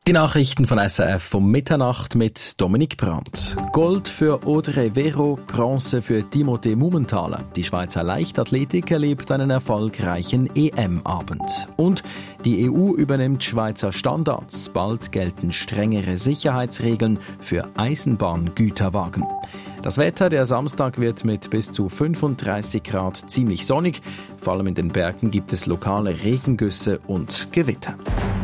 Die Nachrichten von SRF um Mitternacht mit Dominik Brandt. Gold für Audrey Vero, Bronze für Timothée Mumenthaler. Die Schweizer Leichtathletik erlebt einen erfolgreichen EM-Abend. Und die EU übernimmt Schweizer Standards. Bald gelten strengere Sicherheitsregeln für Eisenbahngüterwagen. Das Wetter, der Samstag wird mit bis zu 35 Grad ziemlich sonnig. Vor allem in den Bergen gibt es lokale Regengüsse und Gewitter.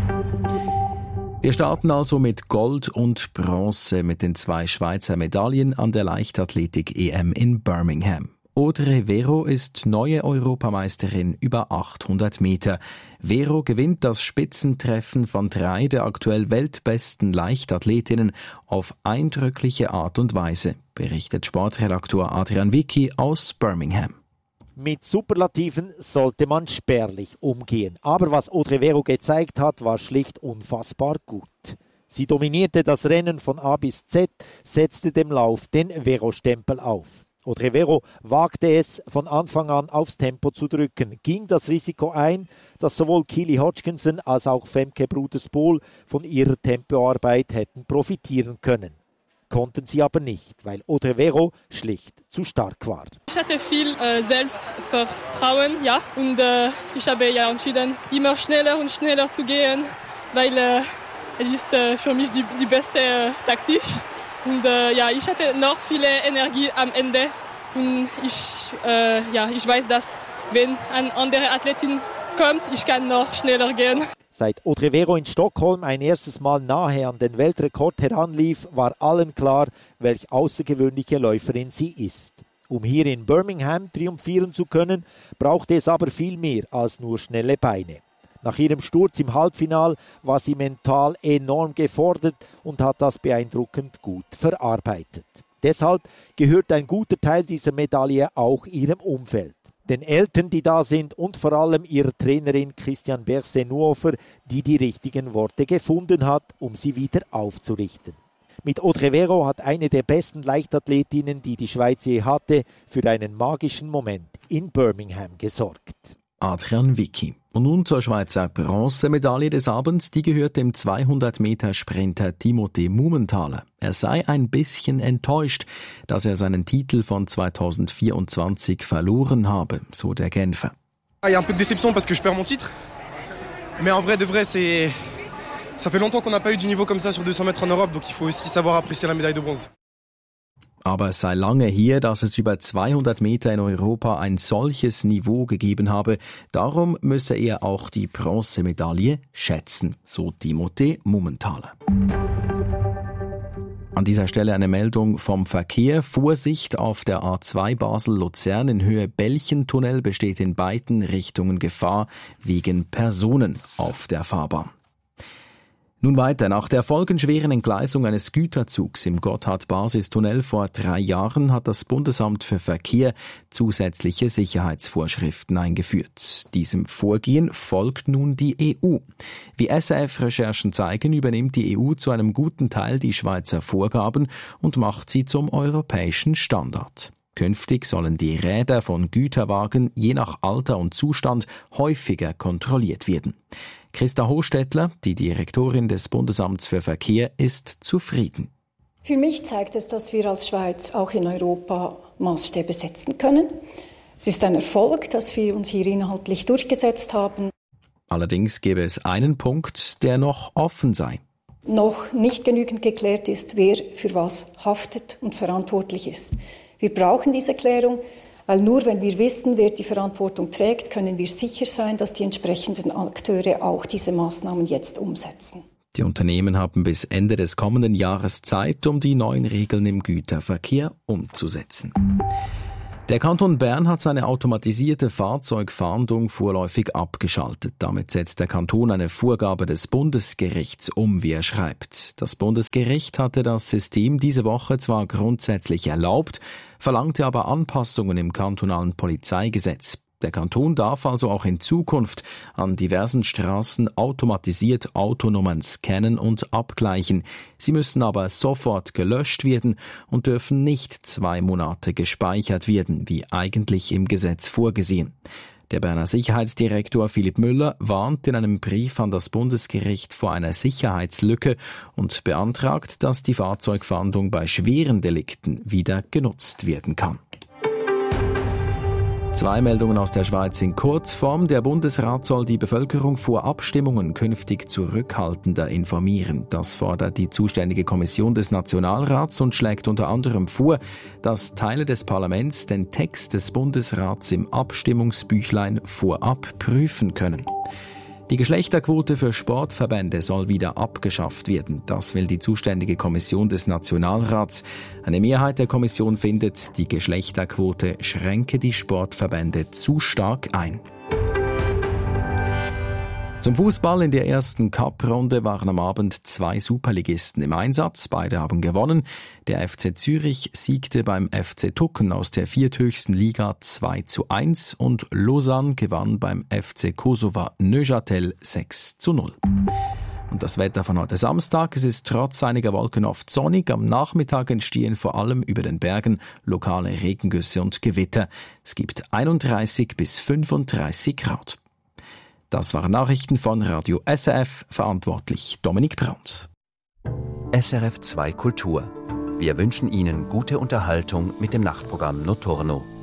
Wir starten also mit Gold und Bronze mit den 2 Schweizer Medaillen an der Leichtathletik-EM in Birmingham. Audrey Vero ist neue Europameisterin über 800 Meter. Vero gewinnt das Spitzentreffen von 3 der aktuell weltbesten Leichtathletinnen auf eindrückliche Art und Weise, berichtet Sportredaktor Adrian Wicki aus Birmingham. Mit Superlativen sollte man spärlich umgehen. Aber was Audrey Vero gezeigt hat, war schlicht unfassbar gut. Sie dominierte das Rennen von A bis Z, setzte dem Lauf den Vero-Stempel auf. Audrey Vero wagte es, von Anfang an aufs Tempo zu drücken, ging das Risiko ein, dass sowohl Keely Hodgkinson als auch Femke Bruderspohl von ihrer Tempoarbeit hätten profitieren können. Konnten sie aber nicht, weil Audrey Vero schlicht zu stark war. Ich hatte viel Selbstvertrauen, ja, und ich habe entschieden, immer schneller und schneller zu gehen, weil es ist für mich die beste Taktik. Und ich hatte noch viel Energie am Ende und ich weiß, dass wenn eine andere Athletin kommt, ich kann noch schneller gehen. Seit Audrey Vero in Stockholm ein erstes Mal nahe an den Weltrekord heranlief, war allen klar, welch außergewöhnliche Läuferin sie ist. Um hier in Birmingham triumphieren zu können, brauchte es aber viel mehr als nur schnelle Beine. Nach ihrem Sturz im Halbfinal war sie mental enorm gefordert und hat das beeindruckend gut verarbeitet. Deshalb gehört ein guter Teil dieser Medaille auch ihrem Umfeld. Den Eltern, die da sind, und vor allem ihrer Trainerin Christiane Berset-Nuofer, die die richtigen Worte gefunden hat, um sie wieder aufzurichten. Mit Audrey Vero hat eine der besten Leichtathletinnen, die die Schweiz je hatte, für einen magischen Moment in Birmingham gesorgt. Adrian Wicki. Und nun zur Schweizer Bronzemedaille des Abends. Die gehört dem 200-Meter-Sprinter Timothée Mumenthaler. Er sei ein bisschen enttäuscht, dass er seinen Titel von 2024 verloren habe, so der Genfer. Il y a un peu de déception parce que je perds mon titre. Mais en vrai de vrai, ça fait longtemps qu'on n'a pas eu du niveau comme ça sur 200 mètres en Europe, donc il faut aussi savoir apprécier la médaille de bronze. Aber es sei lange her, dass es über 200 Meter in Europa ein solches Niveau gegeben habe. Darum müsse er auch die Bronzemedaille schätzen, so Timothée Mumenthaler. An dieser Stelle eine Meldung vom Verkehr. Vorsicht auf der A2 Basel-Luzern in Höhe Belchentunnel besteht in beiden Richtungen Gefahr wegen Personen auf der Fahrbahn. Nun weiter. Nach der folgenschweren Entgleisung eines Güterzugs im Gotthard-Basistunnel vor 3 Jahren hat das Bundesamt für Verkehr zusätzliche Sicherheitsvorschriften eingeführt. Diesem Vorgehen folgt nun die EU. Wie SRF-Recherchen zeigen, übernimmt die EU zu einem guten Teil die Schweizer Vorgaben und macht sie zum europäischen Standard. Künftig sollen die Räder von Güterwagen je nach Alter und Zustand häufiger kontrolliert werden. Christa Hochstädtler, die Direktorin des Bundesamts für Verkehr, ist zufrieden. Für mich zeigt es, dass wir als Schweiz auch in Europa Maßstäbe setzen können. Es ist ein Erfolg, dass wir uns hier inhaltlich durchgesetzt haben. Allerdings gäbe es einen Punkt, der noch offen sei. Noch nicht genügend geklärt ist, wer für was haftet und verantwortlich ist. Wir brauchen diese Klärung, weil nur wenn wir wissen, wer die Verantwortung trägt, können wir sicher sein, dass die entsprechenden Akteure auch diese Maßnahmen jetzt umsetzen. Die Unternehmen haben bis Ende des kommenden Jahres Zeit, um die neuen Regeln im Güterverkehr umzusetzen. Der Kanton Bern hat seine automatisierte Fahrzeugfahndung vorläufig abgeschaltet. Damit setzt der Kanton eine Vorgabe des Bundesgerichts um, wie er schreibt. Das Bundesgericht hatte das System diese Woche zwar grundsätzlich erlaubt, verlangte aber Anpassungen im kantonalen Polizeigesetz. Der Kanton darf also auch in Zukunft an diversen Straßen automatisiert Autonummern scannen und abgleichen. Sie müssen aber sofort gelöscht werden und dürfen nicht 2 Monate gespeichert werden, wie eigentlich im Gesetz vorgesehen. Der Berner Sicherheitsdirektor Philipp Müller warnt in einem Brief an das Bundesgericht vor einer Sicherheitslücke und beantragt, dass die Fahrzeugfahndung bei schweren Delikten wieder genutzt werden kann. 2 Meldungen aus der Schweiz in Kurzform. Der Bundesrat soll die Bevölkerung vor Abstimmungen künftig zurückhaltender informieren. Das fordert die zuständige Kommission des Nationalrats und schlägt unter anderem vor, dass Teile des Parlaments den Text des Bundesrats im Abstimmungsbüchlein vorab prüfen können. Die Geschlechterquote für Sportverbände soll wieder abgeschafft werden. Das will die zuständige Kommission des Nationalrats. Eine Mehrheit der Kommission findet, die Geschlechterquote schränke die Sportverbände zu stark ein. Zum Fußball in der ersten Cup-Runde waren am Abend 2 Superligisten im Einsatz. Beide haben gewonnen. Der FC Zürich siegte beim FC Tucken aus der vierthöchsten Liga 2:1 und Lausanne gewann beim FC Kosova Neuchâtel 6:0. Und das Wetter von heute Samstag. Es ist trotz einiger Wolken oft sonnig. Am Nachmittag entstehen vor allem über den Bergen lokale Regengüsse und Gewitter. Es gibt 31 bis 35 Grad. Das waren Nachrichten von Radio SRF, verantwortlich Dominik Brandt. SRF 2 Kultur. Wir wünschen Ihnen gute Unterhaltung mit dem Nachtprogramm Notturno.